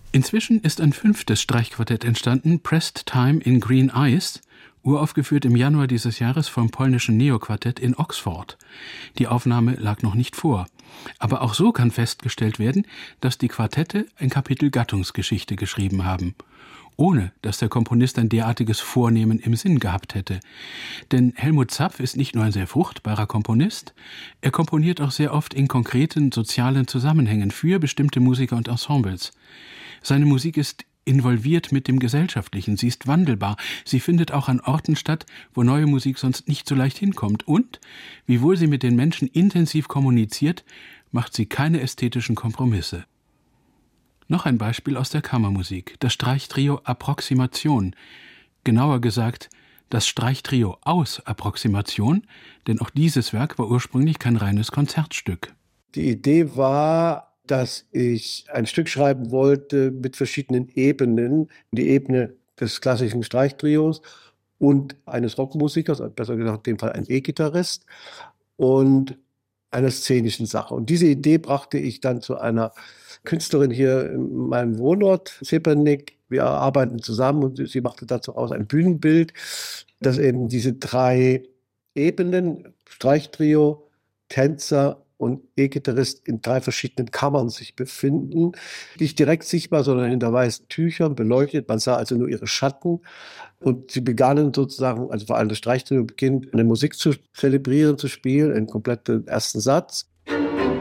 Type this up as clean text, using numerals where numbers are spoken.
Inzwischen ist ein 5. Streichquartett entstanden, Pressed Time in Green Ice, uraufgeführt im Januar dieses Jahres vom polnischen Neoquartett in Oxford. Die Aufnahme lag noch nicht vor. Aber auch so kann festgestellt werden, dass die Quartette ein Kapitel Gattungsgeschichte geschrieben haben, ohne dass der Komponist ein derartiges Vornehmen im Sinn gehabt hätte. Denn Helmut Zapf ist nicht nur ein sehr fruchtbarer Komponist, er komponiert auch sehr oft in konkreten sozialen Zusammenhängen für bestimmte Musiker und Ensembles. Seine Musik ist involviert mit dem Gesellschaftlichen, sie ist wandelbar, sie findet auch an Orten statt, wo neue Musik sonst nicht so leicht hinkommt und, wiewohl sie mit den Menschen intensiv kommuniziert, macht sie keine ästhetischen Kompromisse. Noch ein Beispiel aus der Kammermusik, das Streichtrio Approximation, genauer gesagt das Streichtrio aus Approximation, denn auch dieses Werk war ursprünglich kein reines Konzertstück. Die Idee war, dass ich ein Stück schreiben wollte mit verschiedenen Ebenen. Die Ebene des klassischen Streichtrios und eines Rockmusikers, besser gesagt in dem Fall ein E-Gitarrist und einer szenischen Sache. Und diese Idee brachte ich dann zu einer Künstlerin hier in meinem Wohnort, Zepernick. Wir arbeiten zusammen und sie machte dazu aus ein Bühnenbild, das eben diese 3 Ebenen, Streichtrio, Tänzer und E-Gitarrist in 3 verschiedenen Kammern sich befinden. Nicht direkt sichtbar, sondern hinter weißen Tüchern beleuchtet. Man sah also nur ihre Schatten. Und sie begannen sozusagen, also vor allem das Streichtrio beginnt, eine Musik zu zelebrieren, zu spielen, einen kompletten ersten Satz.